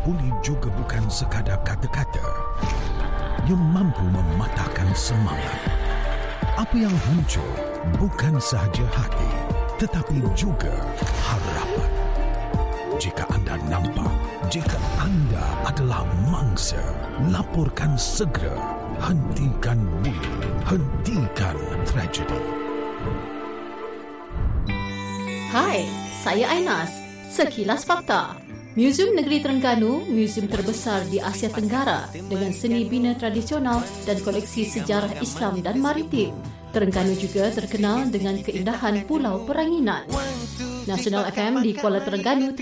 buli juga bukan sekadar kata-kata. Ia mampu mematahkan semangat. Apa yang muncul bukan sahaja hati, tetapi juga harapan. Jika anda nampak, jika anda adalah mangsa, laporkan segera. Hentikan bullying, hentikan tragedi. Hai, saya Ainas. Sekilas Fakta. Muzium Negeri Terengganu, muzium terbesar di Asia Tenggara dengan seni bina tradisional dan koleksi sejarah Islam dan maritim. Terengganu juga terkenal dengan keindahan Pulau Peranginan. Nasional FM di Kuala Terengganu,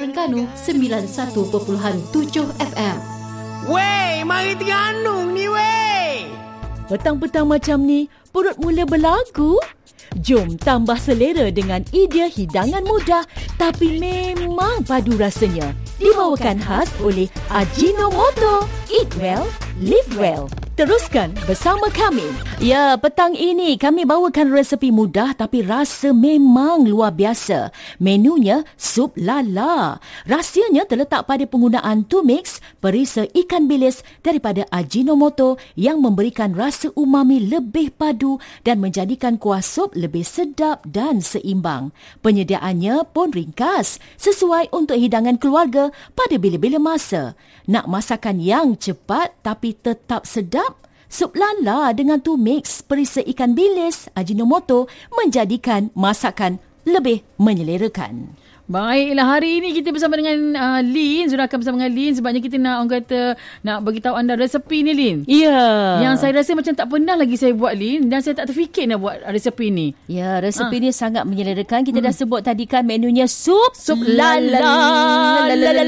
91.7 FM. Wey, mari Terengganu ni wey. Petang-petang macam ni, perut mula berlagu? Jom tambah selera dengan idea hidangan mudah tapi memang padu rasanya. Dibawakan khas oleh Ajinomoto. Eat well, live well. Teruskan bersama kami. Ya, petang ini kami bawakan resepi mudah tapi rasa memang luar biasa. Menunya sup lala. Rahsianya terletak pada penggunaan tumix, perisa ikan bilis daripada Ajinomoto yang memberikan rasa umami lebih padu dan menjadikan kuah sup lebih sedap dan seimbang. Penyediaannya pun ringkas, sesuai untuk hidangan keluarga pada bila-bila masa. Nak masakan yang cepat tapi tetap sedap? Sup lala dengan tumix, perisa ikan bilis, Ajinomoto menjadikan masakan lebih menyelerakan. Baiklah, hari ini kita bersama dengan Lin. Sudah akan bersama dengan Lin sebabnya kita nak beritahu anda resepi ni, Lin. Ya. Yang saya rasa macam tak pernah lagi saya buat, Lin, dan saya tak terfikir nak buat resepi ni. Ya, resepi ni sangat menyelerakan. Kita dah sebut tadi kan menunya sup lala.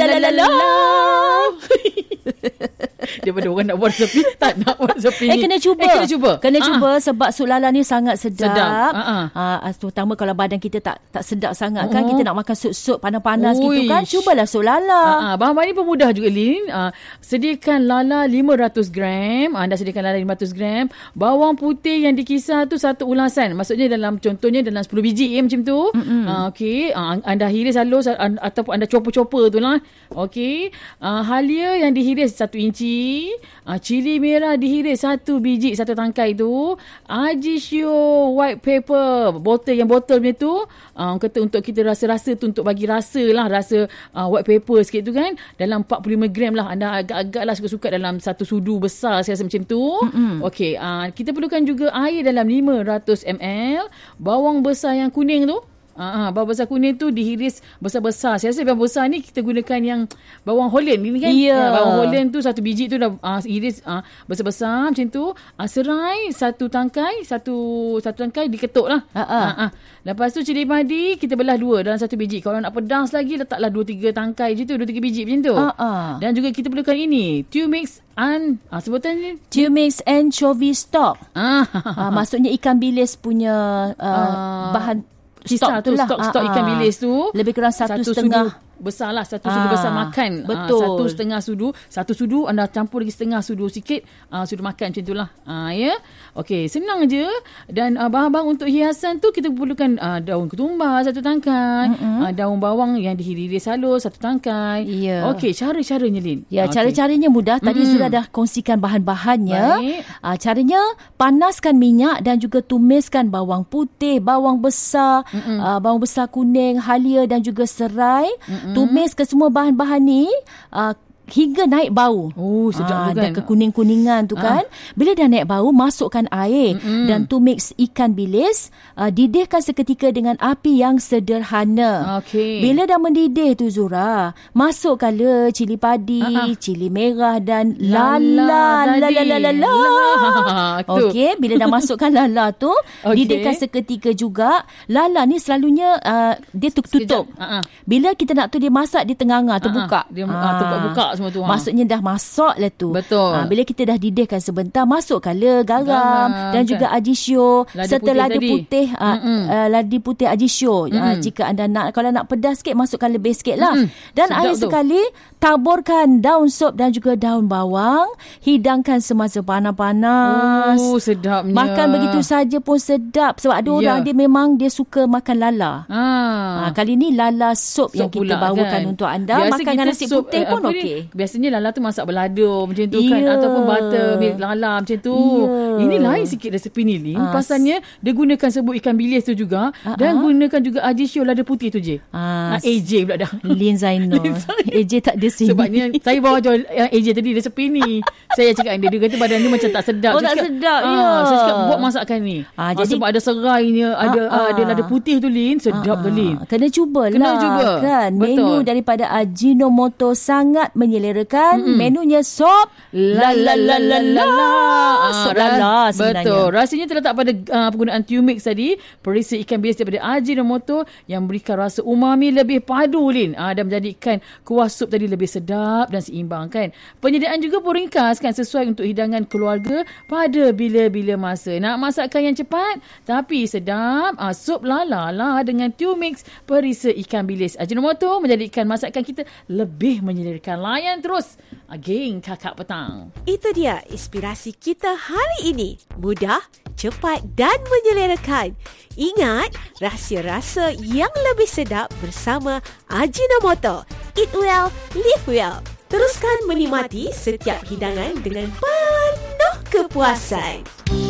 Daripada orang nak buat resepi, tak nak buat resepi ni. Kena cuba. Kena cuba sebab sup lala ni sangat sedap. Terutama kalau badan kita tak sedap sangat kan, kita nak makan sup panas-panas gitu kan, cubalah sup lala. Bahan-bahan ni pun mudah juga, Lin. Sediakan lala 500 gram. Anda sediakan lala 500 gram. Bawang putih yang dikisar tu 1 ulasan. Maksudnya contohnya dalam 10 biji macam tu. Okey. Anda hiris halus ataupun anda chopper tu lah. Okey. Halia yang dihiris 1 inci. Cili merah dihiris 1 biji, 1 tangkai tu. Ajisho white pepper, botol punya tu. Kata untuk kita rasa-rasa tu, untuk bagi rasa white pepper sikit tu kan, dalam 45 gram lah. Anda agak-agak lah suka-suka dalam 1 sudu besar, saya rasa macam tu. Okey, kita perlukan juga air dalam 500 ml. Bawang besar yang kuning tu, bawang besar kuning tu dihiris besar-besar. Saya rasa bawang besar ni kita gunakan yang bawang Holland ni kan. Bawang Holland tu 1 biji tu dah iris besar-besar macam tu. Serai 1 tangkai, satu tangkai diketuk lah. Lepas tu cili padi kita belah 2 dalam 1 biji. Kalau nak pedas lagi letaklah 2-3 tangkai je tu, 2-3 biji macam tu. Dan juga kita perlukan ini, tumix sebutan ni tumix anchovy stock. Maksudnya ikan bilis punya bahan stok ikan bilis tu lebih kurang 1,5 besar lah, 1 sudu besar makan. Betul. 1,5 sudu. 1 sudu anda campur lagi setengah sudu sikit, sudu makan macam itulah. Ya. Okey, senang je. Dan bahan-bahan untuk hiasan tu kita perlukan daun ketumbar 1 tangkai, daun bawang yang dihiris halus 1 tangkai. Okey, cara-caranya, Lin. Ya, cara-caranya mudah. Tadi sudah dah kongsikan bahan-bahannya. Caranya, panaskan minyak dan juga tumiskan bawang putih, bawang besar, bawang besar kuning, halia dan juga serai. Tumis ke semua bahan-bahan ni hingga naik bau. Sedap tu kan. Dan kekuning-kuningan tu kan. Bila dah naik bau, masukkan air dan tumix ikan bilis. Didihkan seketika dengan api yang sederhana. Bila dah mendidih tu, Zura, masukkanlah cili padi, cili merah dan lala. Okey, bila dah masukkan lala tu, didihkan seketika juga. Lala ni selalunya dia tutup. Bila kita nak tu dia masak, dia tengah-tengah terbuka. Dia terbuka semua tu. Maksudnya dah masak lah tu. Betul. Bila kita dah didihkan sebentar, masukkanlah garam dan juga ajisho serta lada putih. Lada putih ajisho. Jika anda nak, kalau nak pedas sikit, masukkan lebih sikit lah. Dan akhir sekali, taburkan daun sup dan juga daun bawang. Hidangkan semasa panas-panas. Sedapnya. Makan begitu saja pun sedap. Sebab ada orang dia suka makan lala. Kali ni lala sup yang kita bawakan kan untuk anda. Biasa makan dengan nasi putih pun okey. Biasanya lala tu masak balado macam tu kan, ataupun butter milk lala macam tu. Ini lain sikit resepi ni, Lin. Pasalnya dia gunakan serbuk ikan bilis tu juga dan gunakan juga AJ lada putih tu je. AJ pula dah. Lin Zainal. AJ tak ada sini. Sebabnya saya bawa jual AJ tadi resepi ni. Saya cakap dengan dia kata badan dia macam tak sedap. Tak sedap. Saya cakap buat masakan ni. Jadi sebab ada serainya, ada lada putih tu, Lin. Sedap tu, Lin. Kena cuba kan. Menu daripada Ajinomoto sangat menyelerakan. Menunya sop sop lala sebenarnya. Betul. Rasanya terletak pada penggunaan Tumix tadi, perisa ikan bilis daripada Ajinomoto yang memberikan rasa umami lebih padu, Lin. Dan menjadikan kuah sup tadi lebih sedap dan seimbang kan. Penyediaan juga pun ringkas kan, sesuai untuk hidangan keluarga pada bila-bila masa. Nak masakan yang cepat tapi sedap, sup lala lah dengan Tumix perisa ikan bilis Ajinomoto menjadikan masakan kita lebih menyelerakan. Layan terus geng Kakak Petang. Itu dia inspirasi kita hari ini. Mudah, cepat dan menyelerakan. Ingat, rahsia rasa yang lebih sedap bersama Ajinomoto. Eat well, live well. Teruskan menikmati setiap hidangan dengan penuh kepuasan.